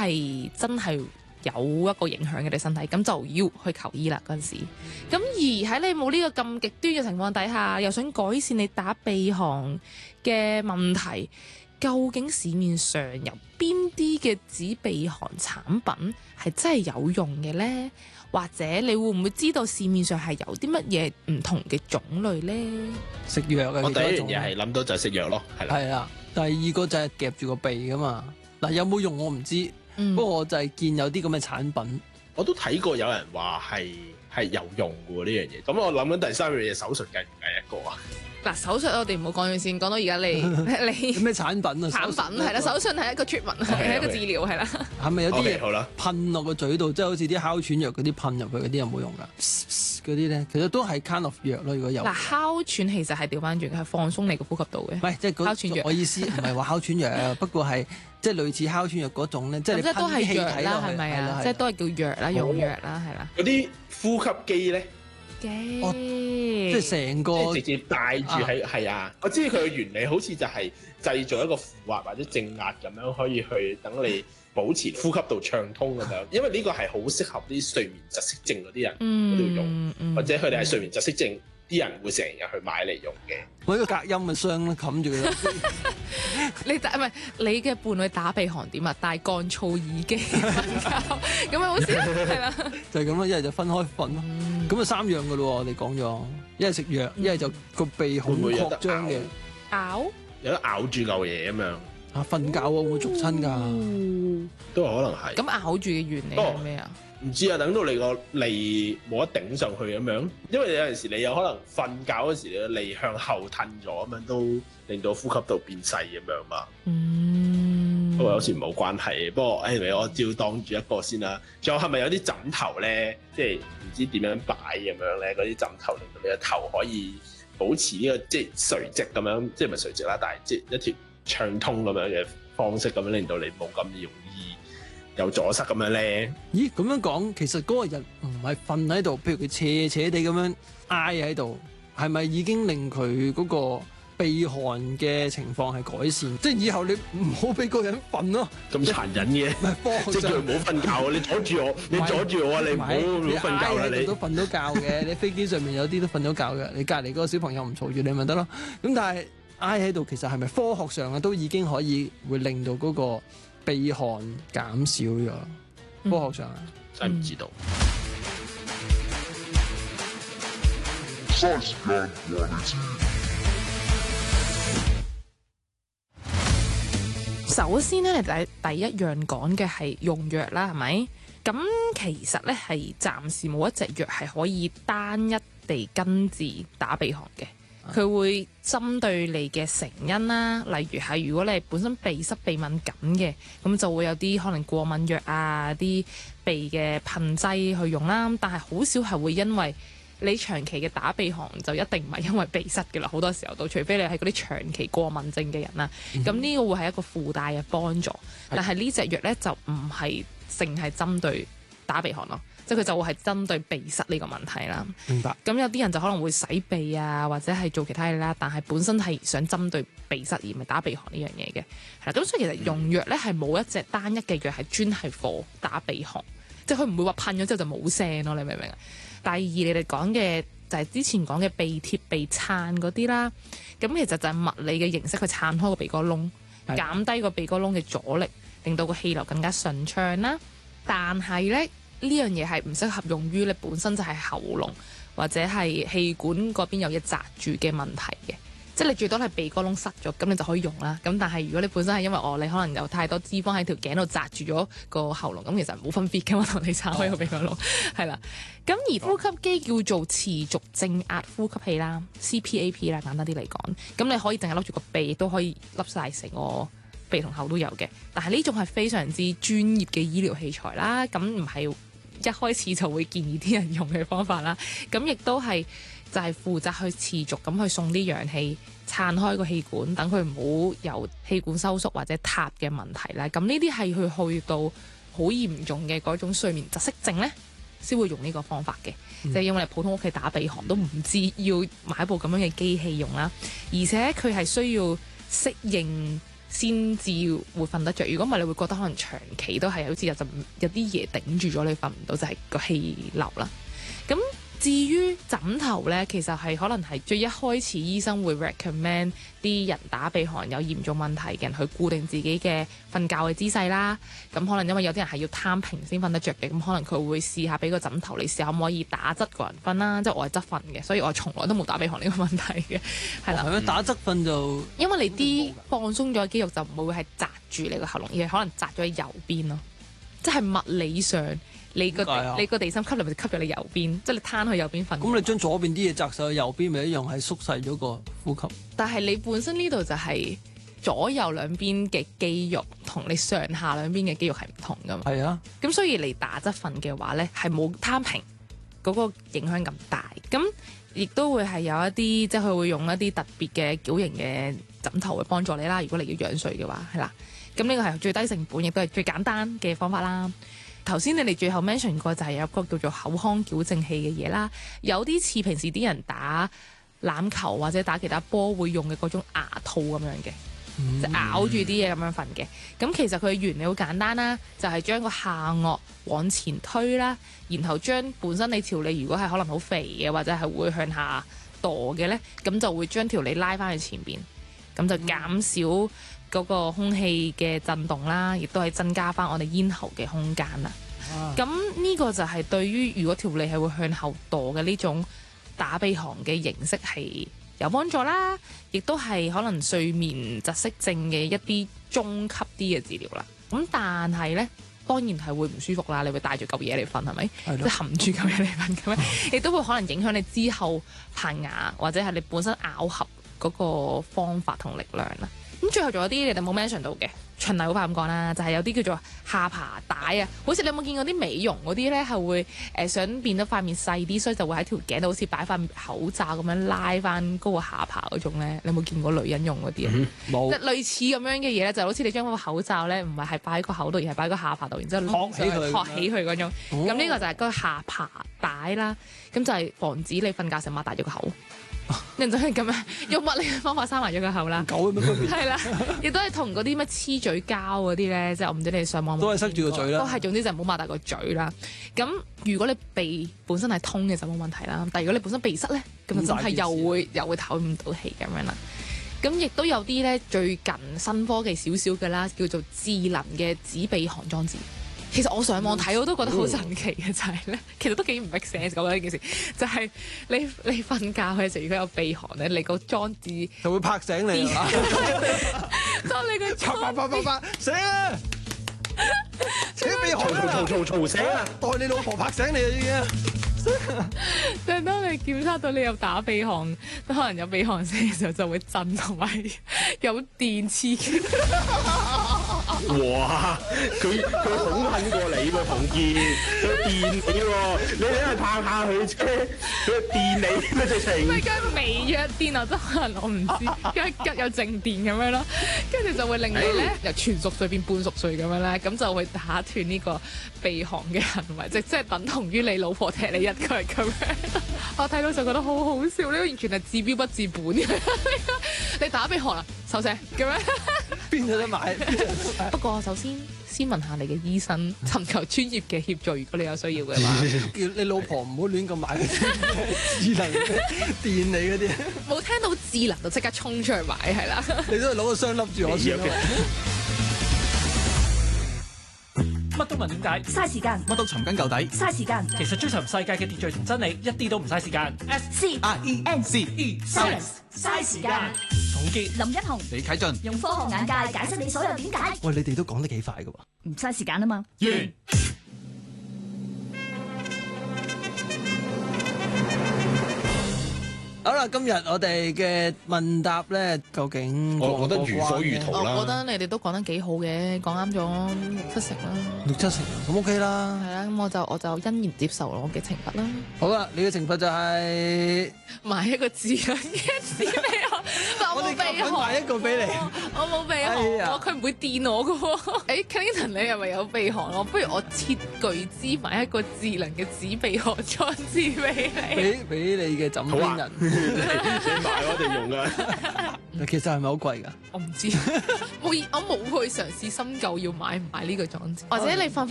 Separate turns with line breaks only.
係真係有一個影響嘅對身體，咁就要去求醫啦嗰陣時。咁而喺你冇呢個咁極端嘅情況底下，又想改善你打鼻鼾嘅問題，究竟市面上有邊啲嘅止鼻鼾產品係真係有用嘅呢？或者你會唔會知道市面上係有啲乜嘢唔同嘅種類呢？
食藥啊，
我第一樣嘢係諗到就係食藥咯，係啦。
係啊，第二個就係夾住個鼻噶嘛。嗱，有冇用我唔知，不過我就係見有啲咁嘅產品。
我都睇過有人話係有用嘅喎呢樣嘢。咁我諗緊第三樣嘢，手術計唔計一個啊？
嗱，手術我哋唔好講咗先，講到而家你
咩產品啊？
產品係啦，手術係一個 treatment，係一個治療係啦。
係咪有啲嘢
好啦，
噴落個嘴度，即係好似啲哮喘藥嗰啲噴入去嗰啲有冇用㗎？嗰啲咧，其實都係 kind of 藥咯。如果有
嗱，哮喘其實係調翻轉嘅，係放鬆你個呼吸道嘅。
唔係即係
哮喘藥
我意思唔係話哮喘藥，不過係即係類似哮喘藥嗰種咧，即係你
即係都係
噴啲氣體
藥啦，
落去
係咪啊？即係都係叫藥啦，用藥啦，係啦。
嗰啲呼吸機咧，
即係成個
即係直接戴住喺係啊！我知佢嘅原理好似就係製造一個負壓或者正壓咁樣，可以去等你保持呼吸道暢通咁樣。因為呢個係好適合啲睡眠窒息症嗰啲人嗰度用，或者佢哋係睡眠窒息症啲人會成日去買嚟用嘅。
我呢個隔音嘅箱咧冚住佢。
你打唔係你嘅伴侶打鼻鼾點啊？戴乾燥耳機瞓覺咁咪好似係啦，
就係咁咯，一係就分開瞓咯。咁啊三樣嘅咯喎，我哋講咗，一係食藥，一係就個鼻孔擴張嘅
咬，
有得咬住嚿嘢咁樣。
啊瞓覺喎會捉親㗎，
都可能係。
咁咬住嘅原理係咩啊？
唔知啊，等到你個脷冇得頂上去咁樣，因為有陣時你有可能瞓覺嗰時你個脷向後褪咗咁樣，都令到呼吸道變細咁樣嘛。不過有時冇關係，不過anyway我照當住一個先啦。仲有係咪有啲枕頭咧，即係唔知點樣擺咁樣咧？嗰啲枕頭令到你個頭可以保持呢個即係垂直咁樣，即係唔係垂直啦，但係即係一條暢通咁樣嘅方式咁樣，令到你冇咁容易有阻塞咁樣咧。
咦咁樣講，其實嗰個人唔係瞓喺度，譬如佢斜斜地咁樣挨喺度，係咪已經令佢嗰個鼻鼾嘅情況係改善？即係以後你唔好俾個人瞓咯。
咁殘忍嘅，
唔係科學
即係叫佢唔好瞓覺，你阻住我，你阻住我啊！你唔好瞓覺啦！你
都瞓到覺嘅，你飛機上面有啲都瞓到覺嘅，你隔離嗰個小朋友唔嘈住你咪得咯。咁但係挨喺度，其實係咪科學上啊都已經可以會令到嗰個鼻鼾減少咗？科學上啊，
真係唔知道。
首先咧，第一樣講嘅係用藥啦，係咪？咁其實咧係暫時冇一隻藥係可以單一地根治打鼻鼾嘅。佢會針對你嘅成因啦，例如係如果你係本身鼻塞鼻敏感嘅，咁就會有啲可能過敏藥啊、啲鼻嘅噴劑去用啦。但係好少係會因為你長期嘅打鼻鼾就一定唔係因為鼻塞嘅啦，好多時候都除非你係嗰啲長期過敏症嘅人啦。咁呢個會係一個附帶嘅幫助，但係呢隻藥呢，就唔係淨係針對打鼻鼾咯。即係佢就會係針對鼻塞呢個問題啦。
明白。
咁有啲人就可能會洗鼻啊，或者係做其他嘢啦，但係本身係想針對鼻塞而唔係打鼻鼾呢樣嘢嘅。係啦，咁所以其實用藥咧係冇一隻單一嘅藥係專係for打鼻鼾，即係佢唔會話噴咗之後就冇聲咯。你明唔明啊？第二你哋講嘅就係之前講嘅鼻貼鼻撐嗰啲啦，咁其實就係物理嘅形式去撐開個鼻哥窿，減低個鼻哥窿嘅阻力，令到個氣流更加順暢啦。但係咧，呢樣嘢係唔適合用於你本身就係喉嚨或者係氣管嗰邊有嘢窒住嘅問題嘅，即係你最多係鼻哥窿塞咗，咁你就可以用啦。咁但係如果你本身係因為你可能有太多脂肪喺條頸度窒住咗個喉嚨，咁其實冇分別嘅嘛，同你撐開個鼻哥窿係啦。咁而呼吸機叫做持續正壓呼吸器啦 ，CPAP 啦，簡單啲嚟講，咁你可以淨係笠住個鼻，亦都可以笠晒成個鼻同口都有嘅。但係呢種係非常之專業嘅醫療器材啦，咁唔係一開始就會建議啲人用嘅方法啦，咁亦都係就係負責去持續咁去送啲氧氣撐開個氣管，等佢唔好有氣管收縮或者塌嘅問題啦。咁呢啲係去到好嚴重嘅嗰種睡眠窒息症呢，先會用呢個方法嘅。即係因為你普通屋企打鼻鼾都唔知要買部咁樣嘅機器用啦，而且佢係需要適應先至會瞓得着。如果唔係，你會覺得可能長期都係好似有啲嘢頂住咗，你瞓唔到，就係個氣流啦。咁至於枕頭咧，其實係可能係最一開始醫生會 recommend 啲人打鼻鼾有嚴重問題嘅人去固定自己嘅瞓覺嘅姿勢啦。咁可能因為有啲人係要攤平先瞓得着嘅，咁可能佢會試下俾個枕頭你試下可唔可以打側個人瞓啦。即係我係側瞓嘅，所以我從來都冇打鼻鼾呢個問題嘅，係啦。
係咩？打側瞓就
因為你啲放鬆咗嘅肌肉就唔會係紮住你個喉嚨，而係可能紮咗喺右邊咯，即係物理上。你個地心吸力咪吸咗你右邊，即係你攤去右邊瞓。咁
你將左邊啲嘢擲上去右邊，咪一樣係縮細咗個呼吸。
但係你本身呢度就係左右兩邊嘅肌肉同你上下兩邊嘅肌肉係唔同噶嘛。
係啊。
咁所以你打側瞓嘅話咧，係冇攤平嗰個影響咁大。咁亦都會係有一啲，即係佢會用一啲特別嘅矯形嘅枕頭去幫助你啦。如果你要仰睡嘅話，係啦。咁呢個係最低成本，亦都係最簡單嘅方法啦。頭先你哋最後 mention 過就係有個叫做口腔矯正器嘅嘢啦，有啲似平時啲人打籃球或者打其他波會用嘅嗰種牙套咁樣嘅，就咬住啲嘢咁樣瞓嘅。咁其實佢嘅原理好簡單啦，就係將個下顎往前推啦，然後將本身你條脷如果係可能好肥嘅或者係會向下墮嘅呢，咁就會將條脷拉翻去前邊，咁就減少嗰個空氣嘅震動啦，亦都係增加翻我哋咽喉嘅空間啦。咁呢個就係對於如果條脷係會向後墮嘅呢種打鼻鼾嘅形式係有幫助啦，亦都係可能睡眠窒息症嘅一啲中級啲嘅治療啦。咁但係呢，當然係會唔舒服啦，你會帶住嚿嘢嚟瞓係咪？即係含住嚿嘢嚟瞓咁樣，亦都會可能影響你之後排牙或者係你本身咬合嗰個方法同力量啦。咁最後仲有啲你哋冇 mention 到嘅，循例好快咁講啦，就係有啲叫做下巴帶啊，好似你有冇見過啲美容嗰啲咧，係會想變得塊面細啲，所以就會喺條頸度好似擺塊口罩咁樣拉翻高個下巴嗰種咧，你有冇見過女人用嗰啲啊？冇。即係類似咁樣嘅嘢咧，就好似你將嗰個口罩咧，唔係擺喺個口度，而係擺喺個下巴度，然之後托起佢嗰種。咁呢個就係嗰個下巴帶啦，咁就係防止你瞓覺成擘大咗個口。人就係咁樣用物理嘅方法閂埋咗個口啦，係啦，亦都係同嗰啲咩黐嘴膠嗰啲咧，即係我唔知你哋上網
都係塞住個嘴啦，
都係總之就唔好擘大個嘴啦。咁如果你鼻本身係通嘅就冇問題啦，但係如果你本身鼻塞咧，咁就真係又會唞唔到氣咁樣啦。咁亦都有啲咧最近新科技少少嘅啦，叫做智能嘅指鼻鼾裝置。其實我上網睇我都覺得好神奇嘅就係咧，其實都幾唔 make sense 咁樣呢件事，就係你瞓覺嘅時候，如果有鼻鼾咧，你個裝置
就會拍醒你啊！
當你個
醒啊！扯鼻鼾嘈醒啊！代你老婆拍醒你啊已經。
就係當你檢測到你有打鼻鼾，可能有鼻鼾聲嘅時候，就會震同埋有電刺激。
哇！佢恐嚇過你喎，馮健，佢電你喎，你係拍下佢啫，佢電你咩直情？
咪佢微弱電啊，真係我唔知，一有靜電咁樣咯，跟住就會令你咧由全熟睡變半熟睡咁樣咧，咁就會打斷呢個鼻鼾嘅行為，即係等同於你老婆踢你一腳咁樣。我睇到就覺得好好笑，呢個完全係治標不治本嘅。你打鼻鼾啦，收聲咁樣。
邊有得買？
不過首先問下你嘅醫生，尋求專業嘅協助，如果你有需要嘅話。
叫你老婆唔好亂咁買嗰啲智能電你嗰啲。
冇聽到智能就即刻衝出去買，係啦。
你都係攞個箱笠住我先。
乜都問點解，
嘥時間；
乜都尋根究底，
嘥時間。
其實追尋世界嘅秩序同真理，一啲都唔嘥時間。
SCIENCE 嘥時間。
總結：
林一雄、
李啟俊
用科學眼界解釋你所有點解。
喂，你哋都講得幾快㗎喎？
唔嘥時間啊嘛。
完。
好啦，今日我哋嘅問答咧，究竟
我覺得如火如荼啦。
我覺得你哋都講得幾好嘅，講啱咗6-7成啦。
6-7成咁 OK 啦。
係啦，咁我就欣然接受我嘅懲罰啦。
好啦，你嘅懲罰就係
買一個智能嘅紙鼻鼾，我冇鼻鼾，
買一個俾你。
我冇鼻鼾，佢唔會電我㗎喎。Clinton 你係咪有鼻鼾？不如我設巨資買一個智能嘅紙鼻鼾裝置俾你。
俾你嘅枕邊人。
你買我哋用㗎。
其實係咪好貴㗎？
我唔知，我冇去嘗試深究要買唔買呢個裝置，或者你瞓